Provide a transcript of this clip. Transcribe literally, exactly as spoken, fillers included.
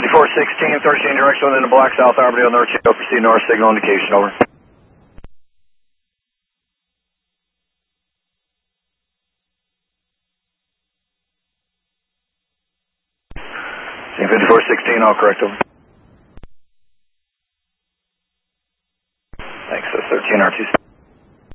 fifty-four sixteen, thirteen direction within the Black South Armadale North channel, proceed north signal indication, over. fifty-four sixteen, all correct, over. Thanks, that's thirteen R two.